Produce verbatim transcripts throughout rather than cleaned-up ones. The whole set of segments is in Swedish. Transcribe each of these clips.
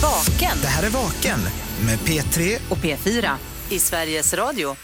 Vaken. Det här är Vaken med P tre och P fyra i Sveriges Radio.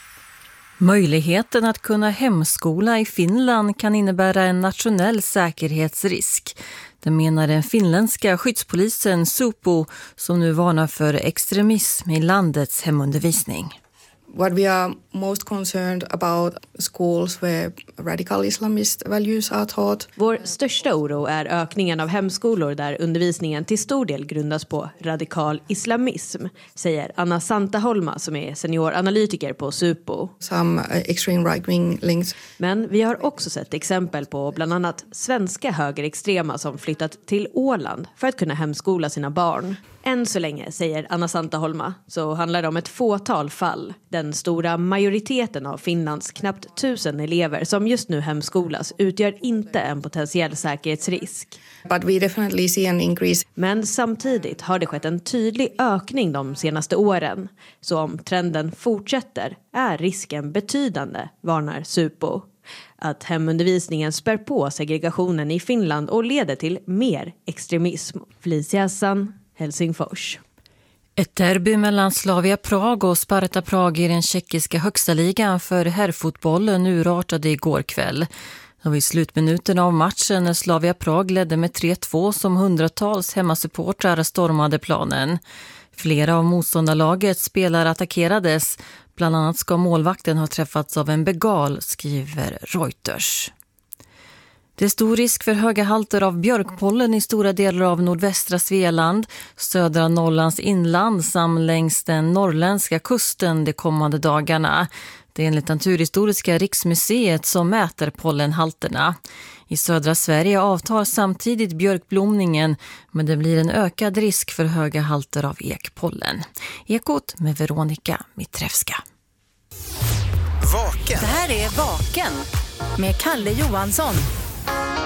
Möjligheten att kunna hemskola i Finland kan innebära en nationell säkerhetsrisk. Det menar den finländska skyddspolisen Supo, som nu varnar för extremism i landets hemundervisning. What we are most concerned about schools where radical Islamist values are taught. Vår största oro är ökningen av hemskolor där undervisningen till stor del grundas på radikal islamism, säger Anna Santaholma som är senioranalytiker på Supo. Some extreme right-wing links. Men vi har också sett exempel på bland annat svenska högerextrema som flyttat till Åland för att kunna hemskola sina barn. Än så länge, säger Anna Santaholma, så handlar det om ett fåtal fall. Den stora majoriteten av Finlands knappt tusen elever som just nu hemskolas utgör inte en potentiell säkerhetsrisk. But we definitely see an increase. Men samtidigt har det skett en tydlig ökning de senaste åren. Så om trenden fortsätter är risken betydande, varnar Supo. Att hemundervisningen spär på segregationen i Finland och leder till mer extremism. Felicia Hassan, Helsingfors. Ett derby mellan Slavia Prag och Sparta Prag i den tjeckiska högsta ligan för herrfotbollen urartade igår kväll. Och vid slutminuten av matchen när Slavia Prag ledde med tre två som hundratals hemmasupportrar stormade planen. Flera av motståndarlagets spelare attackerades. Bland annat ska målvakten ha träffats av en begal, skriver Reuters. Det är stor risk för höga halter av björkpollen i stora delar av nordvästra Svealand, södra Norrlands inland samt längs den norrländska kusten de kommande dagarna. Det är enligt Naturhistoriska riksmuseet som mäter pollenhalterna. I södra Sverige avtar samtidigt björkblomningen, men det blir en ökad risk för höga halter av ekpollen. Ekot med Veronica Mitrevska. Vaken. Det här är Vaken med Kalle Johansson.